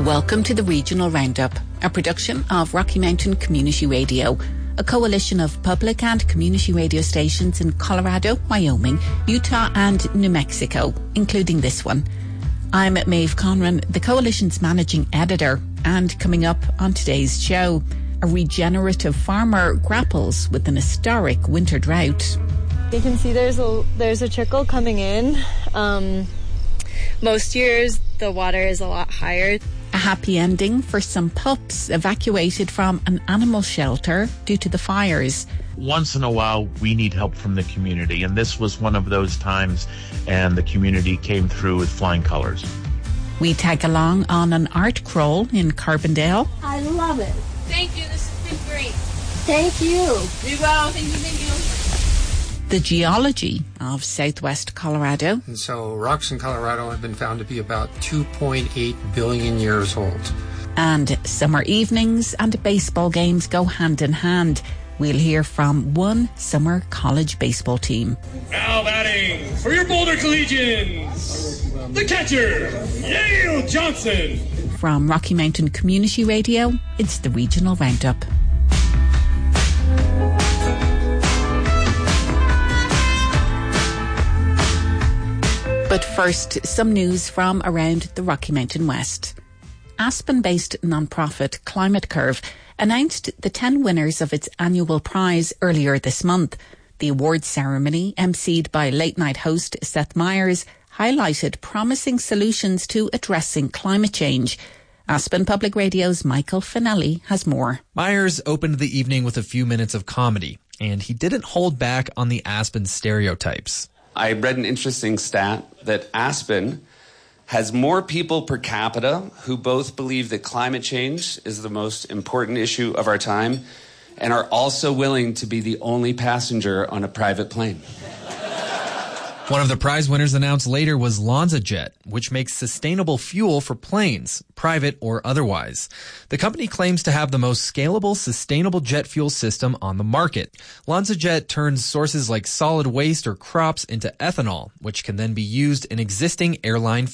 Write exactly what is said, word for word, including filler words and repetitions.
Welcome to the Regional Roundup, a production of Rocky Mountain Community Radio, a coalition of public and community radio stations in Colorado, Wyoming, Utah and New Mexico, including this one. I'm Maeve Conran, the coalition's managing editor, and coming up on today's show, a regenerative farmer grapples with an historic winter drought. You can see there's a there's a trickle coming in. Um, most years the water is a lot higher. A happy ending for some pups evacuated from an animal shelter due to the fires. Once in a while, we need help from the community, and this was one of those times, and the community came through with flying colors. We tag along on an art crawl in Carbondale. I love it. Thank you, this has been great. Thank you. You go, thank you, thank you. The geology of southwest Colorado. And so rocks in Colorado have been found to be about two point eight billion years old. And summer evenings and baseball games go hand in hand. We'll hear from one summer college baseball team. Now batting for your Boulder Collegians, the catcher, Yale Johnson. From Rocky Mountain Community Radio, it's the Regional Roundup. But first, some news from around the Rocky Mountain West. Aspen-based nonprofit Climate Curve announced the ten winners of its annual prize earlier this month. The awards ceremony, emceed by late-night host Seth Meyers, highlighted promising solutions to addressing climate change. Aspen Public Radio's Michael Finelli has more. Myers opened the evening with a few minutes of comedy, and he didn't hold back on the Aspen stereotypes. I read an interesting stat that Aspen has more people per capita who both believe that climate change is the most important issue of our time and are also willing to be the only passenger on a private plane. One of the prize winners announced later was LanzaJet, which makes sustainable fuel for planes, private or otherwise. The company claims to have the most scalable, sustainable jet fuel system on the market. LanzaJet turns sources like solid waste or crops into ethanol, which can then be used in existing airline